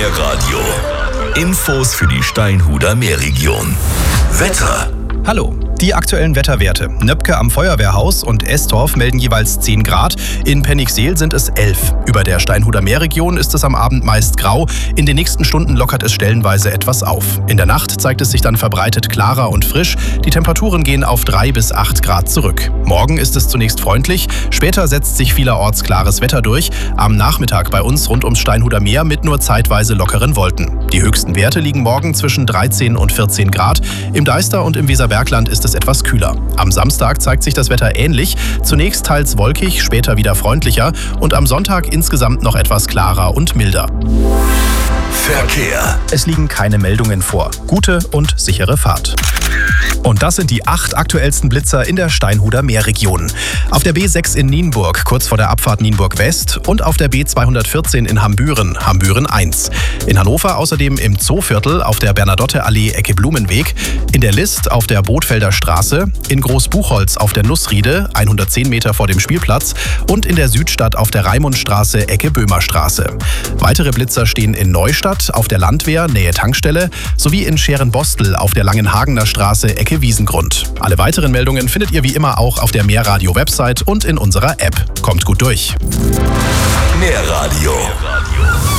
Meerradio. Infos für die Steinhuder Meerregion. Wetter. Hallo, die aktuellen Wetterwerte. Nöpke am Feuerwehrhaus und Estorf melden jeweils 10 Grad. In Penningseel sind es 11. Über der Steinhuder Meerregion ist es am Abend meist grau. In den nächsten Stunden lockert es stellenweise etwas auf. In der Nacht zeigt es sich dann verbreitet klarer und frisch. Die Temperaturen gehen auf 3 bis 8 Grad zurück. Morgen ist es zunächst freundlich. Später setzt sich vielerorts klares Wetter durch. Am Nachmittag bei uns rund ums Steinhuder Meer mit nur zeitweise lockeren Wolken. Die höchsten Werte liegen morgen zwischen 13 und 14 Grad. Im Deister und im Weserbergland ist es etwas kühler. Am Samstag zeigt sich das Wetter ähnlich. Zunächst teils wolkig, später wieder freundlicher und am Sonntag insgesamt noch etwas klarer und milder. Verkehr. Es liegen keine Meldungen vor. Gute und sichere Fahrt. Und das sind die 8 aktuellsten Blitzer in der Steinhuder Meerregion. Auf der B6 in Nienburg, kurz vor der Abfahrt Nienburg West und auf der B214 in Hambüren, Hambüren 1. In Hannover außerdem im Zooviertel auf der Bernadotte-Allee Ecke Blumenweg, in der List auf der Bootfelder Straße, in Großbuchholz auf der Nussriede, 110 Meter vor dem Spielplatz und in der Südstadt auf der Raimundstraße Ecke Böhmerstraße. Weitere Blitzer stehen in Neustadt auf der Landwehr Nähe Tankstelle sowie in Scherenbostel auf der Langenhagener Straße Ecke Wiesengrund. Alle weiteren Meldungen findet ihr wie immer auch auf der Meerradio-Website und in unserer App. Kommt gut durch. Meerradio.